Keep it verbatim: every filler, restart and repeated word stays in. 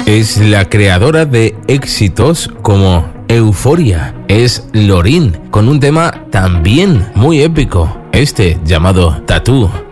Es la creadora de éxitos como Euforia. Es Lorin, con un tema también muy épico, este llamado Tattoo.